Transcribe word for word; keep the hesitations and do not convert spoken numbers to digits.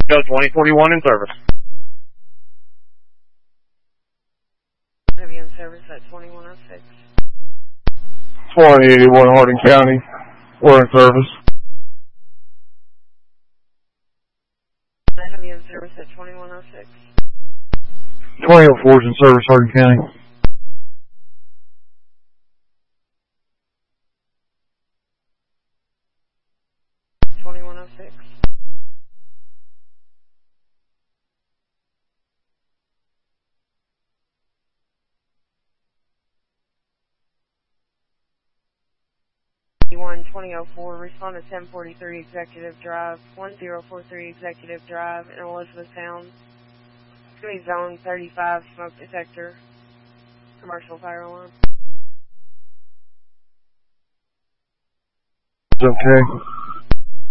Go twenty forty-one in service. Have you in service at twenty-one oh six? twenty eighty-one Hardin County. We're in service. I have you in service at twenty-one oh six. twenty oh four is in service, Hardin County. twenty-one oh six. twenty oh four, respond to ten forty-three Executive Drive, one zero four three Executive Drive in Elizabethtown. It's going to be zone thirty-five, smoke detector, commercial fire alarm. Okay.